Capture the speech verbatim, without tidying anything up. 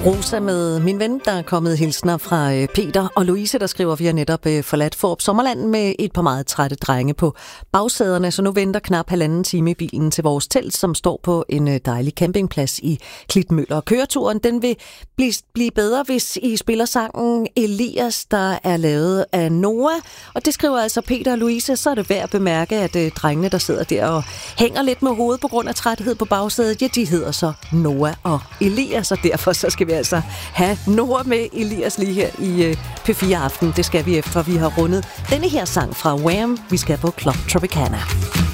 Rosa med min ven, der er kommet hilsner fra øh, Peter og Louise, der skriver, vi har netop øh, forladt Fårup Sommerland med et par meget trætte drenge på bagsæderne, så nu venter knap halvanden time i bilen til vores telt, som står på en øh, dejlig campingplads i Klitmøller. Og køreturen, den vil blive, blive bedre, hvis I spiller sangen Elias, der er lavet af Noah. Og det skriver altså Peter og Louise, så er det værd at bemærke, at øh, drengene, der sidder der og hænger lidt med hovedet på grund af træthed på bagsædet, ja, de hedder så Noah og Elias, og derfor så skal vi altså have Noah med Elias lige her i øh, P fire Aften. Det skal vi efter, vi har rundet denne her sang fra Wham. Vi skal på Club Tropicana.